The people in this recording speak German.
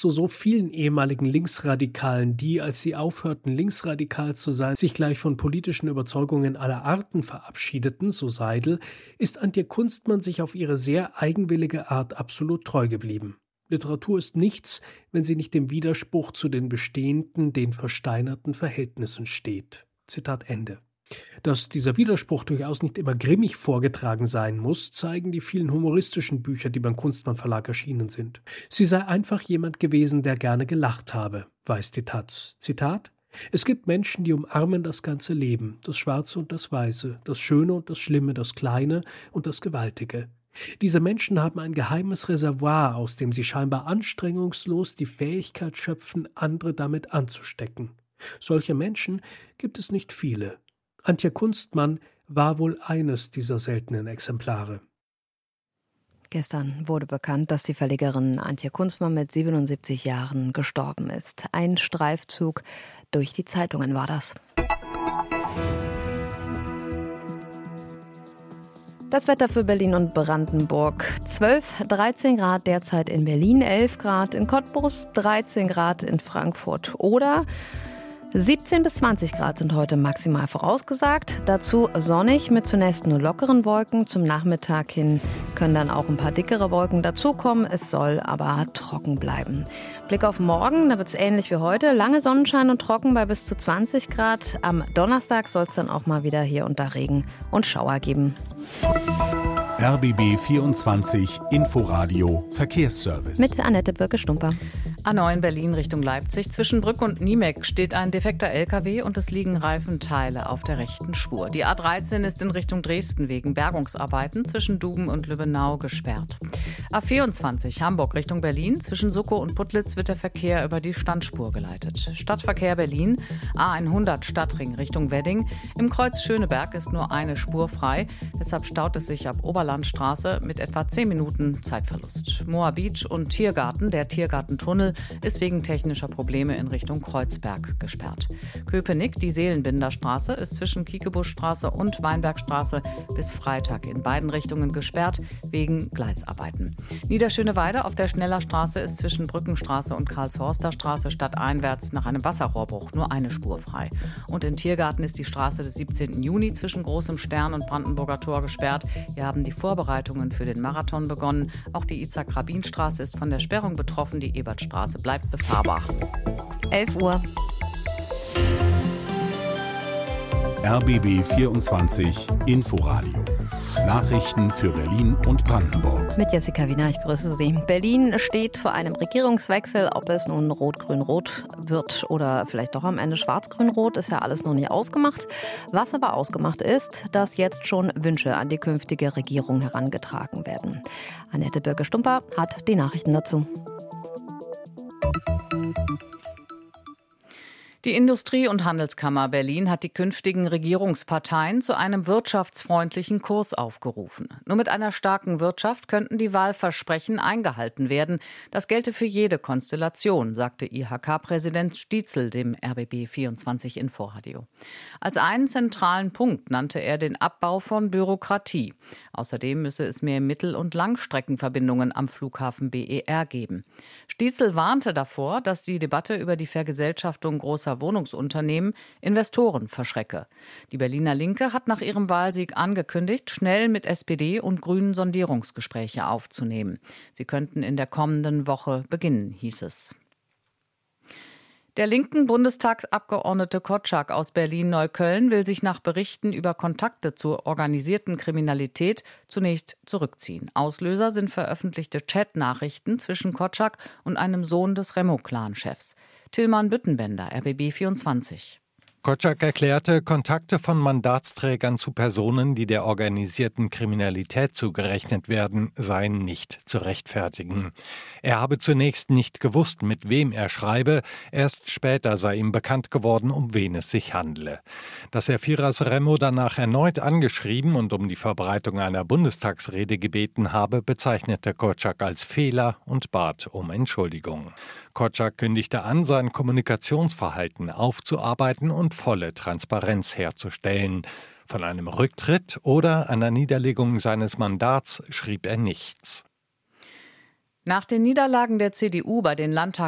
zu so vielen ehemaligen Linksradikalen, die, als sie aufhörten, linksradikal zu sein, sich gleich von politischen Überzeugungen aller Arten verabschiedeten, so Seidel, ist Antje Kunstmann sich auf ihre sehr eigenwillige Art absolut treu geblieben. Literatur ist nichts, wenn sie nicht im Widerspruch zu den bestehenden, den versteinerten Verhältnissen steht. Zitat Ende. Dass dieser Widerspruch durchaus nicht immer grimmig vorgetragen sein muss, zeigen die vielen humoristischen Bücher, die beim Kunstmann Verlag erschienen sind. Sie sei einfach jemand gewesen, der gerne gelacht habe, weiß die Taz. Zitat: Es gibt Menschen, die umarmen das ganze Leben, das Schwarze und das Weiße, das Schöne und das Schlimme, das Kleine und das Gewaltige. Diese Menschen haben ein geheimes Reservoir, aus dem sie scheinbar anstrengungslos die Fähigkeit schöpfen, andere damit anzustecken. Solche Menschen gibt es nicht viele. Antje Kunstmann war wohl eines dieser seltenen Exemplare. Gestern wurde bekannt, dass die Verlegerin Antje Kunstmann mit 77 Jahren gestorben ist. Ein Streifzug durch die Zeitungen war das. Das Wetter für Berlin und Brandenburg: 12, 13 Grad derzeit in Berlin, 11 Grad in Cottbus, 13 Grad in Frankfurt oder 17 bis 20 Grad sind heute maximal vorausgesagt. Dazu sonnig mit zunächst nur lockeren Wolken. Zum Nachmittag hin können dann auch ein paar dickere Wolken dazukommen. Es soll aber trocken bleiben. Blick auf morgen, da wird es ähnlich wie heute. Lange Sonnenschein und trocken bei bis zu 20 Grad. Am Donnerstag soll es dann auch mal wieder hier und da Regen und Schauer geben. RBB 24 Inforadio Verkehrsservice. Mit Annette Birke-Stumper. A9 Berlin Richtung Leipzig. Zwischen Brück und Niemeck steht ein defekter LKW und es liegen Reifenteile auf der rechten Spur. Die A13 ist in Richtung Dresden wegen Bergungsarbeiten zwischen Duben und Lübbenau gesperrt. A24 Hamburg Richtung Berlin. Zwischen Suckow und Putlitz wird der Verkehr über die Standspur geleitet. Stadtverkehr Berlin. A100 Stadtring Richtung Wedding. Im Kreuz Schöneberg ist nur eine Spur frei. Deshalb staut es sich ab Oberlandstraße mit etwa 10 Minuten Zeitverlust. Moa Beach und Tiergarten, der Tiergartentunnel, ist wegen technischer Probleme in Richtung Kreuzberg gesperrt. Köpenick, die Seelenbinderstraße, ist zwischen Kiekebuschstraße und Weinbergstraße bis Freitag in beiden Richtungen gesperrt wegen Gleisarbeiten. Niederschöneweide auf der Schnellerstraße ist zwischen Brückenstraße und Karlshorster Straße stadteinwärts nach einem Wasserrohrbruch nur eine Spur frei. Und in Tiergarten ist die Straße des 17. Juni zwischen Großem Stern und Brandenburger Tor gesperrt. Hier haben die Vorbereitungen für den Marathon begonnen. Auch die Itzhak-Rabin-Straße ist von der Sperrung betroffen. Die Ebertstraße bleibt befahrbar. 11 Uhr. RBB 24 Inforadio. Nachrichten für Berlin und Brandenburg. Mit Jessica Wiener, ich grüße Sie. Berlin steht vor einem Regierungswechsel. Ob es nun Rot-Grün-Rot wird oder vielleicht doch am Ende Schwarz-Grün-Rot, ist ja alles noch nicht ausgemacht. Was aber ausgemacht ist, dass jetzt schon Wünsche an die künftige Regierung herangetragen werden. Annette Birke-Stumper hat die Nachrichten dazu. Die Industrie- und Handelskammer Berlin hat die künftigen Regierungsparteien zu einem wirtschaftsfreundlichen Kurs aufgerufen. Nur mit einer starken Wirtschaft könnten die Wahlversprechen eingehalten werden. Das gelte für jede Konstellation, sagte IHK-Präsident Stietzel dem RBB 24 Inforadio. Als einen zentralen Punkt nannte er den Abbau von Bürokratie. Außerdem müsse es mehr Mittel- und Langstreckenverbindungen am Flughafen BER geben. Stietzel warnte davor, dass die Debatte über die Vergesellschaftung großer Wohnungsunternehmen Investoren verschrecke. Die Berliner Linke hat nach ihrem Wahlsieg angekündigt, schnell mit SPD und Grünen Sondierungsgespräche aufzunehmen. Sie könnten in der kommenden Woche beginnen, hieß es. Der linken Bundestagsabgeordnete Kotschak aus Berlin-Neukölln will sich nach Berichten über Kontakte zur organisierten Kriminalität zunächst zurückziehen. Auslöser sind veröffentlichte Chat-Nachrichten zwischen Kotschak und einem Sohn des Remo-Clan-Chefs. Tilman Büttenbender, RBB 24. Kotschak erklärte, Kontakte von Mandatsträgern zu Personen, die der organisierten Kriminalität zugerechnet werden, seien nicht zu rechtfertigen. Er habe zunächst nicht gewusst, mit wem er schreibe, erst später sei ihm bekannt geworden, um wen es sich handle. Dass er Firas Remo danach erneut angeschrieben und um die Verbreitung einer Bundestagsrede gebeten habe, bezeichnete Kotschak als Fehler und bat um Entschuldigung. Kotschak kündigte an, sein Kommunikationsverhalten aufzuarbeiten und volle Transparenz herzustellen. Von einem Rücktritt oder einer Niederlegung seines Mandats schrieb er nichts. Nach den Niederlagen der CDU bei den